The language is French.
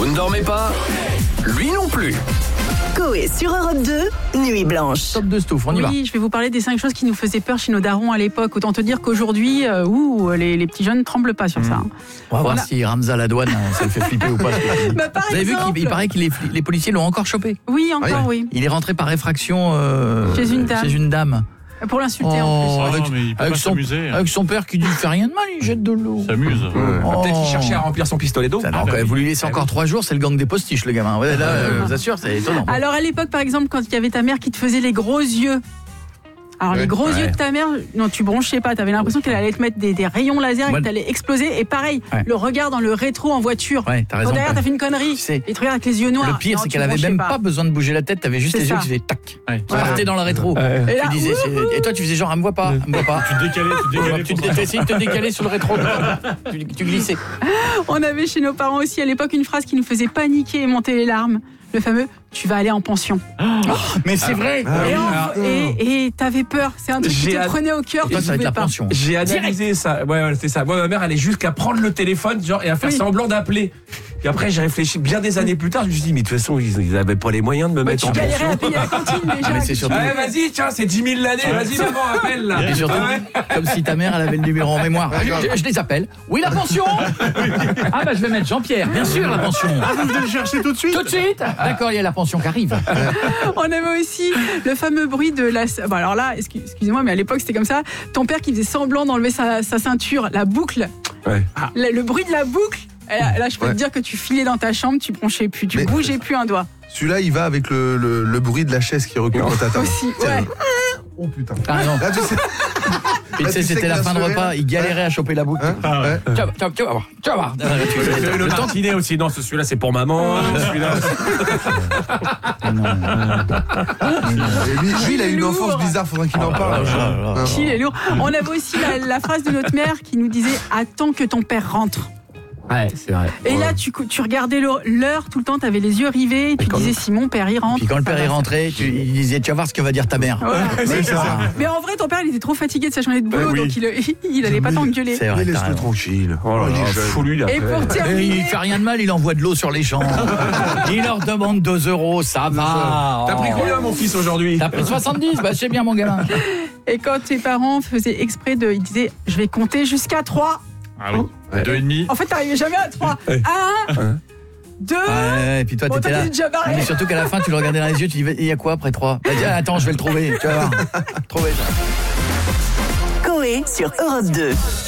Vous ne dormez pas? Lui non plus. Coé sur Europe 2, Nuit Blanche. Top de Stouff, on y va. Oui, je vais vous parler des 5 choses qui nous faisaient peur chez nos darons à l'époque. Autant te dire qu'aujourd'hui, les petits jeunes ne tremblent pas sur ça. On va voir si Ramza la douane, ça le fait flipper ou pas. Bah, par Vous avez vu exemple, qu'il paraît que les policiers l'ont encore chopé. Oui, encore, oui. Il est rentré par effraction Chez une dame. Pour l'insulter en plus. mais il peut pas s'amuser. avec son père qui dit fais rien de mal, il jette de l'eau. S'amuse. Peut-être qu'il cherchait à remplir son pistolet d'eau. Vous lui laissez encore 3 jours, c'est le gang des postiches, le gamin. Ouais, là, je vous assure, c'est étonnant. Alors à l'époque, par exemple, quand il y avait ta mère qui te faisait les gros yeux. Alors les gros yeux de ta mère, non, tu bronchais pas, t'avais l'impression qu'elle allait te mettre des rayons laser et que t'allais exploser. Et pareil, le regard dans le rétro en voiture. Ouais, t'as raison. Derrière, t'as fait une connerie. Et tu regardes avec les yeux noirs. Le pire, c'est qu'elle avait même pas besoin de bouger la tête, t'avais juste les yeux qui faisaient tac. Tu partais dans le rétro. Et, Tu disais, et toi, tu faisais genre, elle me voit pas, elle me voit pas. Tu te décalais. Tu essayais de te décaler sur le rétro. Tu glissais. On avait chez nos parents aussi à l'époque une phrase qui nous faisait paniquer et monter les larmes. Le fameux « tu vas aller en pension ». Mais c'est vrai. Et t'avais peur. C'est un truc qui te prenait au cœur. Toi, ça va être la pension. J'ai analysé ça. Ouais, c'est ça. Moi, ma mère, elle est jusqu'à prendre le téléphone et à faire semblant d'appeler. Et après, j'ai réfléchi bien des années plus tard. Je me suis dit, mais de toute façon, ils n'avaient pas les moyens de me mettre en pension. Tu galérais à payer la cantine déjà. Mais c'est surtout... vas-y, tiens, c'est 10 000 l'année. Vas-y, maman, appelle là. Et surtout, comme si ta mère, elle avait le numéro en mémoire. Je les appelle. Oui, la pension. Ah bah je vais mettre Jean-Pierre. Bien sûr, la pension. Vous venez le chercher tout de suite? Tout de suite. D'accord, il y a la pension qui arrive. On avait aussi le fameux bruit de la... Bon, alors là, excusez-moi, mais à l'époque, c'était comme ça. Ton père qui faisait semblant d'enlever sa ceinture, la boucle. Le bruit de la boucle. Là, je peux te dire que tu filais dans ta chambre, tu bronchais plus, tu bougeais plus un doigt. Celui-là, il va avec le bruit de la chaise qui recule quand t'attends. Aussi, ouais. Oh putain. Ah non. Là, tu sais... Tu sais, c'était la fin de repas, il galérait à choper la boucle. Tu vas voir. Le tantinet aussi. Non, celui-là, c'est pour maman. Celui-là. Lui, il a une enfance bizarre, faudrait qu'il en parle. Il est lourd. On avait aussi la phrase de notre mère qui nous disait « Attends que ton père rentre ». Ouais, c'est vrai. Et là, tu regardais l'heure tout le temps, t'avais les yeux rivés, et tu disais si mon père il rentre. Puis quand le père est rentré, il disait tu vas voir ce que va dire ta mère. Mais en vrai, ton père il était trop fatigué de sa journée de boulot, donc il allait pas t'engueuler. C'est vrai. Laisse-le tranquille. Il est fou, lui, là. Et pour terminer, Il fait rien de mal, il envoie de l'eau sur les champs. Il leur demande 2 €, ça va. T'as pris combien, mon fils, aujourd'hui? T'as pris 70, bah c'est bien mon gamin. et quand tes parents faisaient exprès ils disaient je vais compter jusqu'à 3. Ah oui. 2,5. En fait, t'arrivais jamais à 3. 1, 2. Et puis toi, t'étais là. Déjà barré. Mais surtout qu'à la fin, tu le regardais dans les yeux, tu dis il y a quoi après 3? Bah, tiens, attends, je vais le trouver. Tu vas voir. Trouver ça. Coé sur Europe 2.